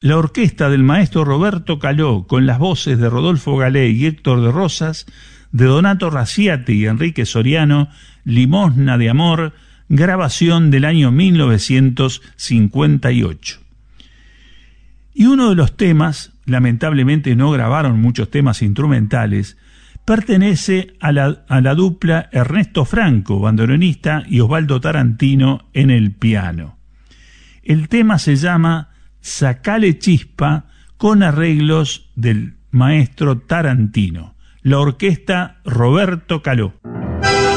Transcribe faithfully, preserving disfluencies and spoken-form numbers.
la orquesta del maestro Roberto Caló, con las voces de Rodolfo Galé y Héctor de Rosas, de Donato Raciati y Enrique Soriano, Limosna de Amor, grabación del año mil novecientos cincuenta y ocho. Y uno de los temas, lamentablemente no grabaron muchos temas instrumentales, pertenece a la, a la dupla Ernesto Franco, bandoneonista, y Osvaldo Tarantino en el piano. El tema se llama Sacale Chispa, con arreglos del maestro Tarantino. La orquesta Roberto Caló.